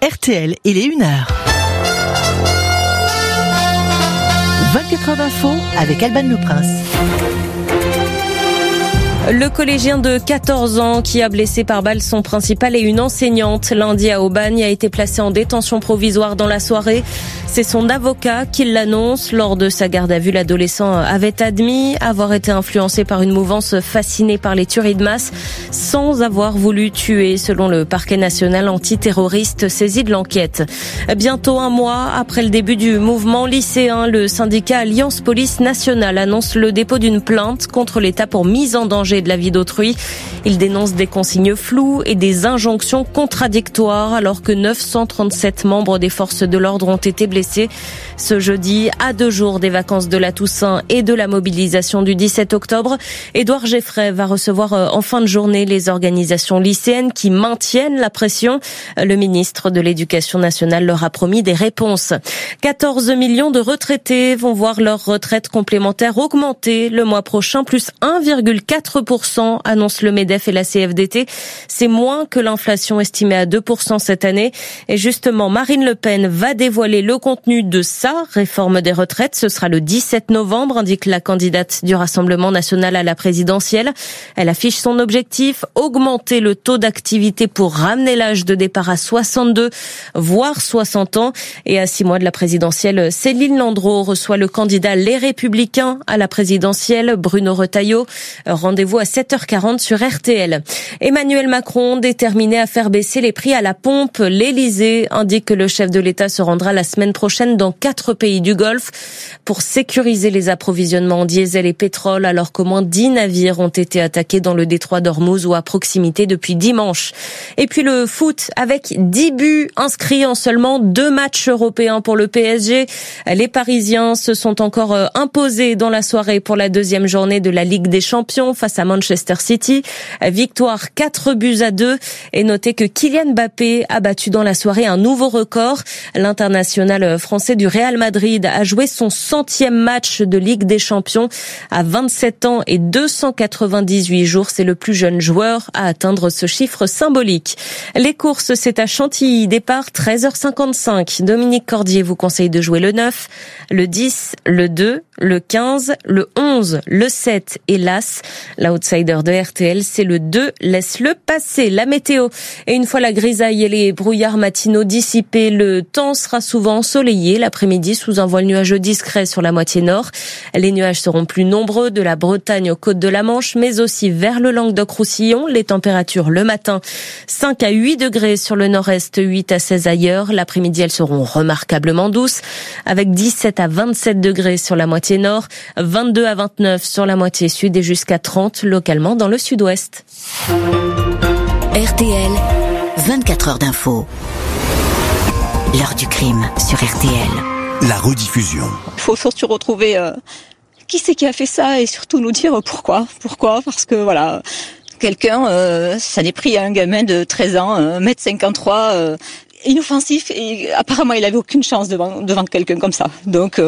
RTL, il est 1h. 24 heures d'info avec Alban Le Prince. Le collégien de 14 ans qui a blessé par balle son principal et une enseignante lundi à Aubagne a été placé en détention provisoire dans la soirée. C'est son avocat qui l'annonce. Lors de sa garde à vue, l'adolescent avait admis avoir été influencé par une mouvance fascinée par les tueries de masse sans avoir voulu tuer, selon le parquet national antiterroriste saisi de l'enquête. Bientôt un mois après le début du mouvement lycéen, le syndicat Alliance Police Nationale annonce le dépôt d'une plainte contre l'État pour mise en danger de la vie d'autrui. Il dénonce des consignes floues et des injonctions contradictoires alors que 937 membres des forces de l'ordre ont été blessés ce jeudi, à 2 jours des vacances de la Toussaint et de la mobilisation du 17 octobre. Édouard Geffray va recevoir en fin de journée les organisations lycéennes qui maintiennent la pression. Le ministre de l'Éducation nationale leur a promis des réponses. 14 millions de retraités vont voir leur retraite complémentaire augmenter le mois prochain, plus 1,4%, annonce le MEDEF et la CFDT. C'est moins que l'inflation estimée à 2% cette année. Et justement, Marine Le Pen va dévoiler le contenu de sa réforme des retraites. Ce sera le 17 novembre, indique la candidate du Rassemblement national à la présidentielle. Elle affiche son objectif, augmenter le taux d'activité pour ramener l'âge de départ à 62, voire 60 ans. Et à 6 mois de la présidentielle, Céline Landreau reçoit le candidat Les Républicains à la présidentielle, Bruno Retailleau. Rendez-vous à 7h40 sur RTL. Emmanuel Macron, déterminé à faire baisser les prix à la pompe. L'Élysée indique que le chef de l'État se rendra la semaine prochaine dans 4 pays du Golfe pour sécuriser les approvisionnements en diesel et pétrole, alors qu'au moins 10 navires ont été attaqués dans le détroit d'Ormuz ou à proximité depuis dimanche. Et puis le foot avec 10 buts inscrits en seulement 2 matchs européens pour le PSG. Les Parisiens se sont encore imposés dans la soirée pour la 2e journée de la Ligue des Champions face à Manchester City. Victoire 4-2. Et notez que Kylian Mbappé a battu dans la soirée un nouveau record. L'international français du Real Madrid a joué son 100e match de Ligue des Champions à 27 ans et 298 jours. C'est le plus jeune joueur à atteindre ce chiffre symbolique. Les courses, c'est à Chantilly. Départ 13h55. Dominique Cordier vous conseille de jouer le 9, le 10, le 2, le 15, le 11, le 7 et l'As. L'outsider de RTL, c'est le 2. Laisse-le passer. La météo. Et une fois la grisaille et les brouillards matinaux dissipés, le temps sera souvent ensoleillé l'après-midi sous un voile nuageux discret sur la moitié nord. Les nuages seront plus nombreux de la Bretagne aux côtes de la Manche, mais aussi vers le Languedoc-Roussillon. Les températures le matin, 5 à 8 degrés sur le nord-est, 8 à 16 ailleurs. L'après-midi, elles seront remarquablement douces, avec 17 à 27 degrés sur la moitié nord, 22 à 29 sur la moitié sud et jusqu'à 30 localement dans le sud-ouest. RTL, 24 heures d'info. L'heure du crime sur RTL. La rediffusion. Il faut surtout retrouver qui c'est qui a fait ça et surtout nous dire pourquoi. Pourquoi ? Parce que voilà, quelqu'un, ça n'est pris à un gamin de 13 ans, 1m53, inoffensif et apparemment il avait aucune chance devant quelqu'un comme ça. Donc